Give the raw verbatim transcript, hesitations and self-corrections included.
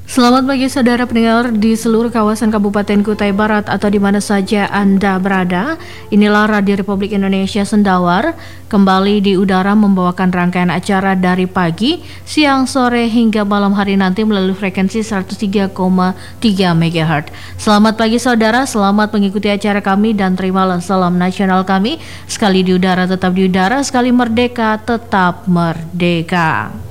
Selamat pagi saudara pendengar di seluruh kawasan Kabupaten Kutai Barat atau di mana saja Anda berada. Inilah Radio Republik Indonesia Sendawar kembali di udara membawakan rangkaian acara dari pagi, siang, sore hingga malam hari nanti melalui frekuensi seratus tiga koma tiga megahertz. Selamat pagi saudara, selamat mengikuti acara kami dan terimalah salam nasional kami. Sekali di udara tetap di udara, sekali merdeka tetap merdeka.